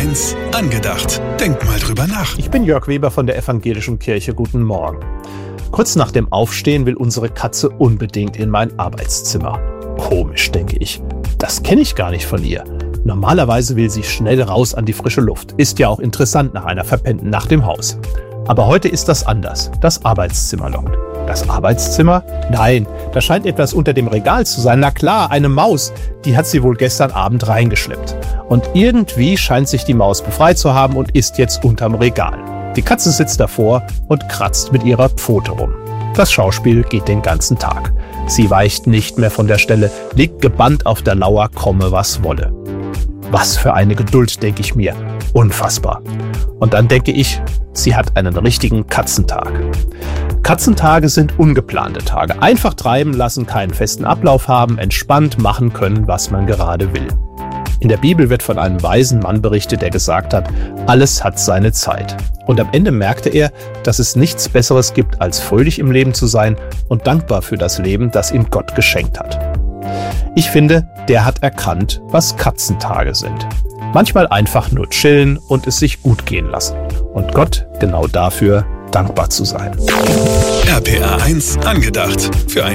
RPR1 angedacht. Denk mal drüber nach. Ich bin Jörg Weber von der Evangelischen Kirche. Guten Morgen. Kurz nach dem Aufstehen will unsere Katze unbedingt in mein Arbeitszimmer. Komisch, denke ich. Das kenne ich gar nicht von ihr. Normalerweise will sie schnell raus an die frische Luft. Ist ja auch interessant nach einer verpennten Nacht im Haus. Aber heute ist das anders. Das Arbeitszimmer lockt. Das Arbeitszimmer? Nein, da scheint etwas unter dem Regal zu sein. Na klar, eine Maus. Die hat sie wohl gestern Abend reingeschleppt. Und irgendwie scheint sich die Maus befreit zu haben und ist jetzt unterm Regal. Die Katze sitzt davor und kratzt mit ihrer Pfote rum. Das Schauspiel geht den ganzen Tag. Sie weicht nicht mehr von der Stelle, liegt gebannt auf der Lauer, komme was wolle. Was für eine Geduld, denke ich mir. Unfassbar. Und dann denke ich, sie hat einen richtigen Katzentag. Katzentage sind ungeplante Tage. Einfach treiben lassen, keinen festen Ablauf haben, entspannt machen können, was man gerade will. In der Bibel wird von einem weisen Mann berichtet, der gesagt hat, alles hat seine Zeit. Und am Ende merkte er, dass es nichts Besseres gibt, als fröhlich im Leben zu sein und dankbar für das Leben, das ihm Gott geschenkt hat. Ich finde, der hat erkannt, was Katzentage sind. Manchmal einfach nur chillen und es sich gut gehen lassen. Und Gott genau dafür dankbar zu sein. RPR1 angedacht. Für